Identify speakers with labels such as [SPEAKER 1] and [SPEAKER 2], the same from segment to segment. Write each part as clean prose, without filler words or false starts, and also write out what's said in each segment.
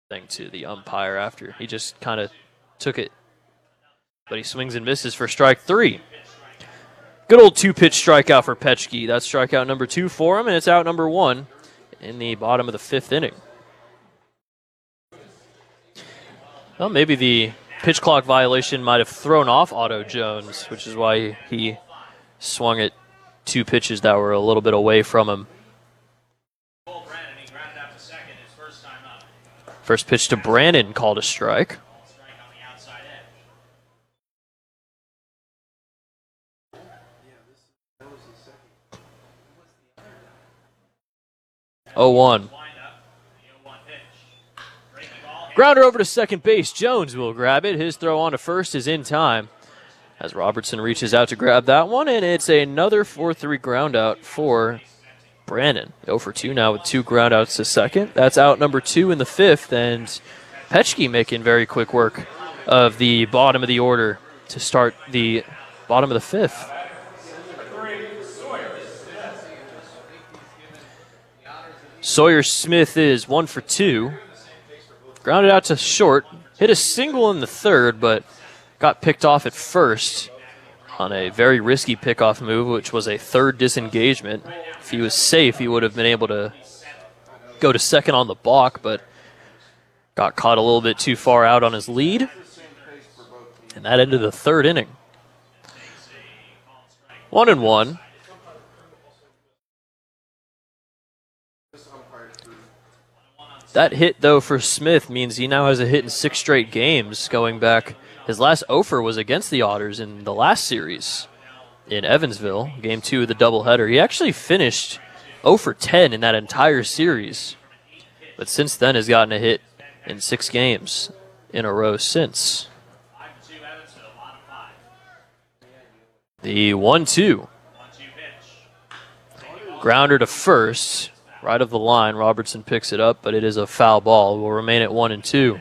[SPEAKER 1] thing to the umpire after. He just kind of took it. But he swings and misses for strike 3. Good old 2-pitch strikeout for Petchke. That's strikeout number 2 for him, and it's out number 1 in the bottom of the 5th inning. Well, maybe the pitch clock violation might have thrown off Otto Jones, which is why he swung at 2 pitches that were a little bit away from him. First pitch to Brannon, called a strike. 0-1. Grounder over to second base. Jones will grab it. His throw on to first is in time as Robertson reaches out to grab that one, and it's another 4-3 ground out for Brannon. 0 for 2 now with 2 ground outs to second. That's out number 2 in the 5th, and Petchke making very quick work of the bottom of the order to start the bottom of the 5th. Sawyer Smith is 1 for 2. Grounded out to short. Hit a single in the 3rd, but got picked off at first on a very risky pickoff move, which was a 3rd disengagement. If he was safe, he would have been able to go to second on the balk, but got caught a little bit too far out on his lead. And that ended the 3rd inning. 1-1. That hit, though, for Smith means he now has a hit in 6 straight games going back. His last offer was against the Otters in the last series in Evansville, Game 2 of the doubleheader. He actually finished 0 for 10 in that entire series, but since then has gotten a hit in 6 games in a row since. The 1-2. Grounder to first. Right of the line, Robertson picks it up, but it is a foul ball. It will remain at 1-2.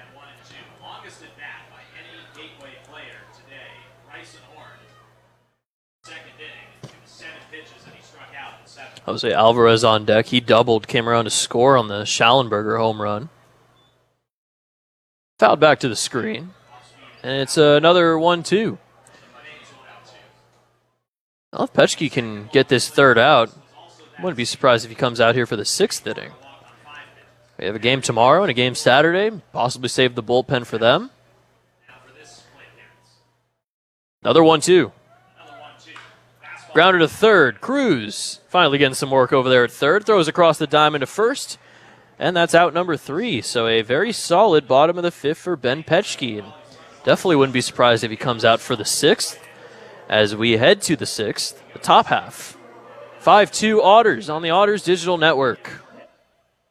[SPEAKER 1] Jose Alvarez on deck. He doubled, came around to score on the Schallenberger home run. Fouled back to the screen, and it's another 1-2. Well, if Petchke can get this 3rd out, wouldn't be surprised if he comes out here for the 6th inning. We have a game tomorrow and a game Saturday. Possibly save the bullpen for them. Another 1-2. Grounder to 3rd. Cruz finally getting some work over there at 3rd. Throws across the diamond to first. And that's out number 3. So a very solid bottom of the 5th for Ben Petchke. And definitely wouldn't be surprised if he comes out for the 6th as we head to the 6th, the top half. 5-2 Otters on the Otters Digital Network.